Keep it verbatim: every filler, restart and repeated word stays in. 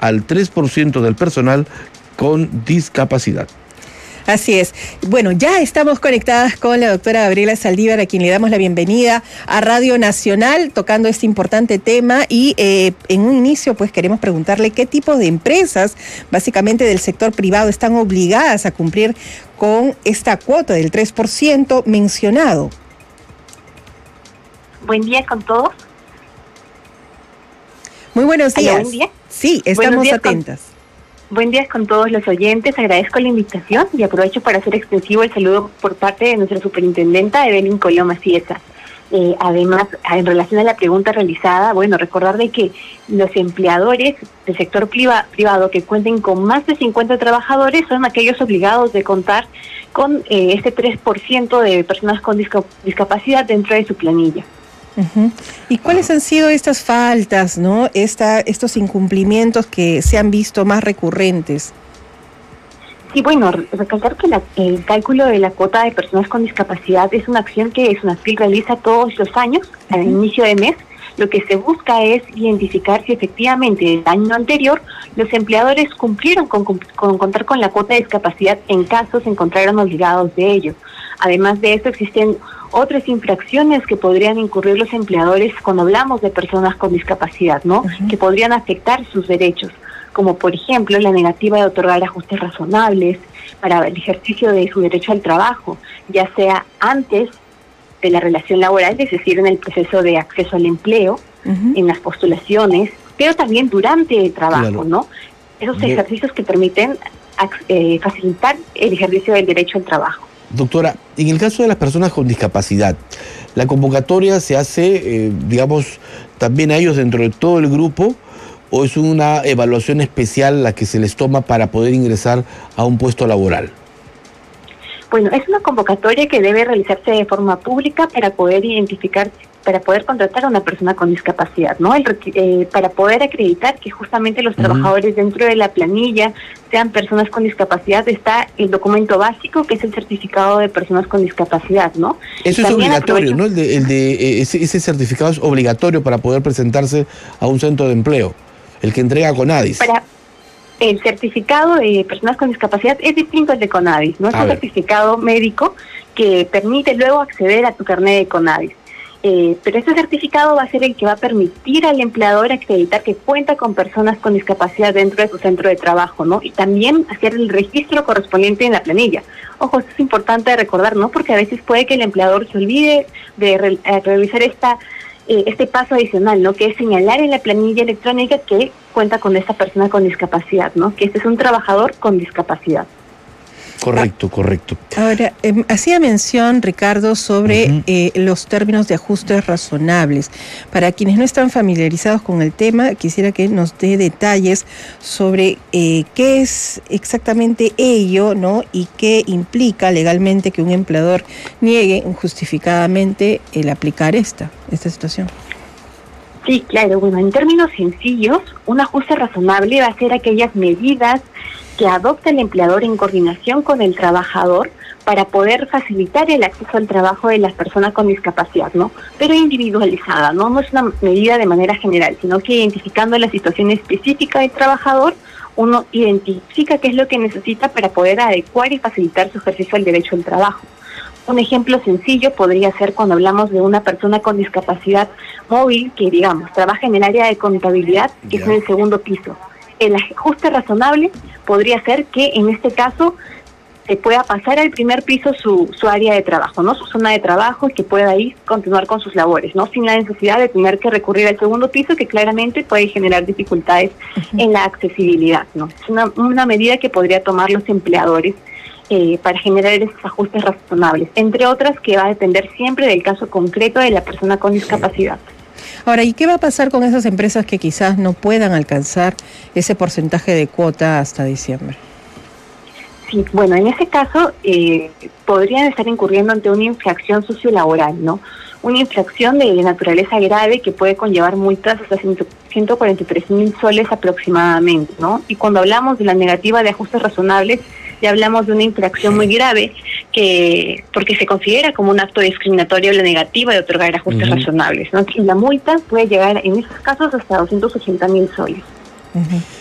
al tres por ciento del personal con discapacidad. Así es. Bueno, ya estamos conectadas con la doctora Gabriela Saldívar, a quien le damos la bienvenida a Radio Nacional, tocando este importante tema. Y eh, en un inicio, pues queremos preguntarle qué tipo de empresas, básicamente del sector privado, están obligadas a cumplir con esta cuota del tres por ciento mencionado. Buen día con todos. Muy buenos días. Hola, buen día. Sí, estamos atentas. Con... Buen día con todos los oyentes, agradezco la invitación y aprovecho para hacer extensivo el saludo por parte de nuestra superintendenta Evelyn Coloma Ciesa. Eh, además, en relación a la pregunta realizada, bueno, recordar de que los empleadores del sector priva, privado que cuenten con más de cincuenta trabajadores son aquellos obligados de contar con eh, este tres por ciento de personas con disca, discapacidad dentro de su planilla. Uh-huh. ¿Y cuáles han sido estas faltas, no, Esta, estos incumplimientos que se han visto más recurrentes? Sí, bueno, recalcar que la, el cálculo de la cuota de personas con discapacidad es una acción que SUNASPIL realiza todos los años, uh-huh. al inicio de mes. Lo que se busca es identificar si efectivamente el año anterior los empleadores cumplieron con, con, con contar con la cuota de discapacidad en caso se encontraron obligados de ello. Además de esto, existen otras infracciones que podrían incurrir los empleadores cuando hablamos de personas con discapacidad, ¿no? Uh-huh. Que podrían afectar sus derechos, como por ejemplo la negativa de otorgar ajustes razonables para el ejercicio de su derecho al trabajo, ya sea antes de la relación laboral, es decir, en el proceso de acceso al empleo, uh-huh. en las postulaciones, pero también durante el trabajo, claro. ¿no? Esos Bien. ejercicios que permiten eh, facilitar el ejercicio del derecho al trabajo. Doctora, en el caso de las personas con discapacidad, ¿la convocatoria se hace, eh, digamos, también a ellos dentro de todo el grupo o es una evaluación especial la que se les toma para poder ingresar a un puesto laboral? Bueno, es una convocatoria que debe realizarse de forma pública para poder identificar, para poder contratar a una persona con discapacidad, ¿no? El, eh, para poder acreditar que justamente los uh-huh. trabajadores dentro de la planilla sean personas con discapacidad, está el documento básico, que es el certificado de personas con discapacidad, ¿no? Eso es obligatorio, aprovecho... ¿no? El de, el de ese, ese certificado es obligatorio para poder presentarse a un centro de empleo, el que entrega CONADIS. Para... El certificado de personas con discapacidad es distinto al de CONADIS, ¿no? Es un certificado médico que permite luego acceder a tu carnet de CONADIS. Eh, pero ese certificado va a ser el que va a permitir al empleador acreditar que cuenta con personas con discapacidad dentro de su centro de trabajo, ¿no? Y también hacer el registro correspondiente en la planilla. Ojo, esto es importante recordar, ¿no? Porque a veces puede que el empleador se olvide de re eh, realizar esta... Eh, este paso adicional, ¿no? Que es señalar en la planilla electrónica que cuenta con esta persona con discapacidad, ¿no? Que este es un trabajador con discapacidad. Correcto, correcto. Ahora, eh, hacía mención, Ricardo, sobre uh-huh. eh, los términos de ajustes razonables. Para quienes no están familiarizados con el tema, quisiera que nos dé detalles sobre eh, qué es exactamente ello, ¿no? Y qué implica legalmente que un empleador niegue injustificadamente el aplicar esta, esta situación. Sí, claro. Bueno, en términos sencillos, un ajuste razonable va a ser aquellas medidas que adopta el empleador en coordinación con el trabajador para poder facilitar el acceso al trabajo de las personas con discapacidad, ¿no? Pero individualizada, ¿no? No es una medida de manera general, sino que identificando la situación específica del trabajador, uno identifica qué es lo que necesita para poder adecuar y facilitar su ejercicio al derecho al trabajo. Un ejemplo sencillo podría ser cuando hablamos de una persona con discapacidad móvil que, digamos, trabaja en el área de contabilidad, que yeah. es en el segundo piso. El ajuste razonable podría ser que en este caso se pueda pasar al primer piso su, su área de trabajo, ¿no? Su zona de trabajo, y que pueda ahí continuar con sus labores, ¿no? Sin la necesidad de tener que recurrir al segundo piso, que claramente puede generar dificultades uh-huh. en la accesibilidad, ¿no? Es una, una medida que podría tomar los empleadores eh, para generar esos ajustes razonables, entre otras que va a depender siempre del caso concreto de la persona con discapacidad. Ahora, ¿y qué va a pasar con esas empresas que quizás no puedan alcanzar ese porcentaje de cuota hasta diciembre? Sí, bueno, en ese caso eh, podrían estar incurriendo ante una infracción sociolaboral, ¿no? Una infracción de naturaleza grave que puede conllevar multas hasta ciento cuarenta y tres mil soles aproximadamente, ¿no? Y cuando hablamos de la negativa de ajustes razonables, ya hablamos de una infracción muy grave, que porque se considera como un acto discriminatorio la negativa de otorgar ajustes uh-huh. razonables, ¿no? Y la multa puede llegar en estos casos hasta doscientos ochenta mil soles. Uh-huh.